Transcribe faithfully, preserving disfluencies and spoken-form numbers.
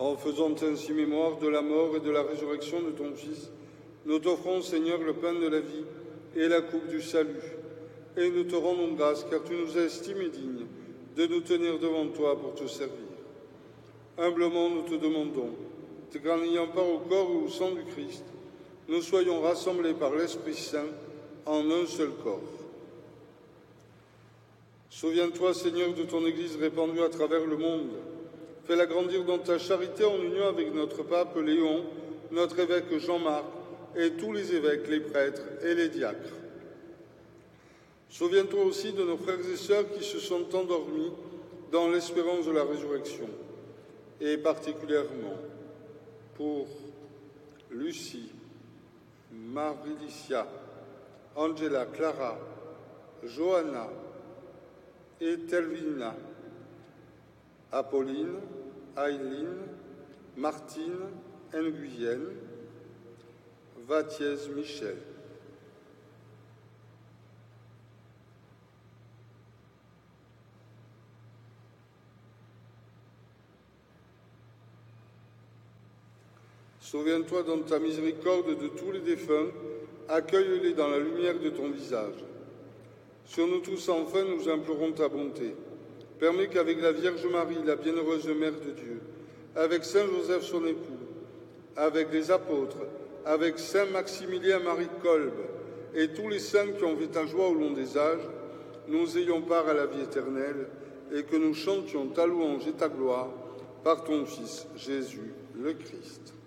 En faisant ainsi mémoire de la mort et de la résurrection de ton Fils, nous t'offrons, Seigneur, le pain de la vie et la coupe du salut. Et nous te rendons grâce, car tu nous as estimés dignes de nous tenir devant toi pour te servir. Humblement, nous te demandons qu'en n'ayant part au corps ou au sang du Christ, nous soyons rassemblés par l'Esprit Saint en un seul corps. Souviens-toi, Seigneur, de ton Église répandue à travers le monde. Fais-la grandir dans ta charité en union avec notre pape Léon, notre évêque Jean-Marc et tous les évêques, les prêtres et les diacres. Souviens-toi aussi de nos frères et sœurs qui se sont endormis dans l'espérance de la résurrection, et particulièrement pour Lucie, Marie-Licia, Angela, Clara, Johanna, et Telvina, Apolline, Aileen, Martine, Nguyen, Vathiez Michel. Souviens-toi dans ta miséricorde de tous les défunts, accueille-les dans la lumière de ton visage. Sur nous tous, enfin, nous implorons ta bonté. Permets qu'avec la Vierge Marie, la bienheureuse Mère de Dieu, avec Saint Joseph son époux, avec les apôtres, avec Saint Maximilien Marie Kolb et tous les saints qui ont fait ta joie au long des âges, nous ayons part à la vie éternelle et que nous chantions ta louange et ta gloire par ton Fils, Jésus le Christ.